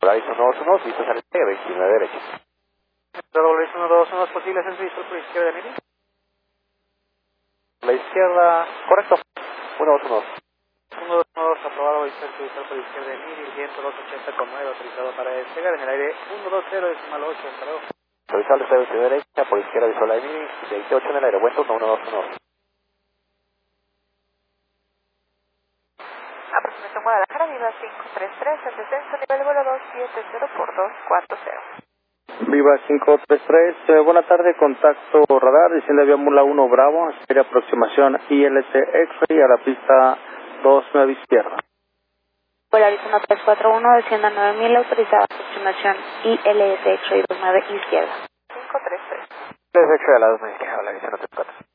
Horizon 121, vistas al este, 29 derecha. Horizon 121, posibles en visual por izquierda de Nini. La izquierda, correcto, 121. 122 aprobado, visual por izquierda de Nini, viento 280,9 autorizado para despegar en el aire 120 decimal 8, hasta luego. Visual de 29 derecha, por izquierda visual de Nini, 28 en el aire, buen turno, 121. Aproximación Guadalajara, Viva 533, el descenso, nivel de vuelo 270 por 240. Viva 533, buena tarde, contacto radar, diciendo avión Mula 1 Bravo, serie aproximación ILS X-Ray a la pista 29 izquierda. Polarizando 341, descienda 9000, autorizada aproximación ILS X-Ray 29 izquierda. 533. ILS X-Ray a la 29 izquierda, la 34.